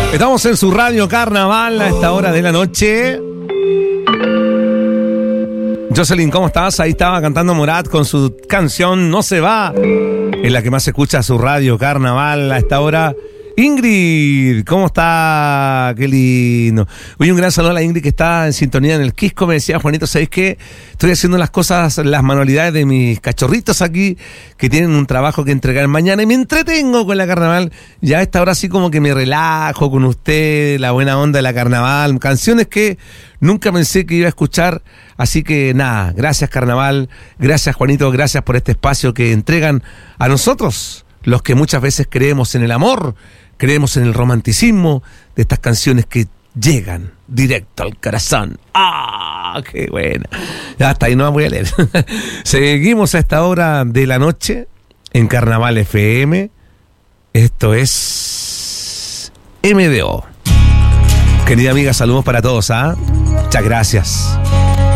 Estamos en su radio Carnaval a esta hora de la noche. Jocelyn, ¿cómo estás? Ahí estaba cantando Morat con su canción No se va. Es la que más escucha su radio Carnaval a esta hora. Ingrid, ¿cómo está? Qué lindo. Oye, un gran saludo a la Ingrid que está en sintonía en el Quisco. Me decía, Juanito, ¿sabéis qué? Estoy haciendo las cosas, las manualidades de mis cachorritos aquí, que tienen un trabajo que entregar mañana, y me entretengo con la Carnaval. Ya a esta hora sí como que me relajo con usted, la buena onda de la Carnaval, canciones que nunca pensé que iba a escuchar. Así que nada, gracias Carnaval, gracias Juanito, gracias por este espacio que entregan a nosotros, los que muchas veces creemos en el amor, creemos en el romanticismo de estas canciones que llegan directo al corazón. ¡Ah, qué buena! Ya hasta ahí no voy a leer. Seguimos a esta hora de la noche en Carnaval FM. Esto es MDO. Querida amiga, saludos para todos, ¿ah? Muchas gracias.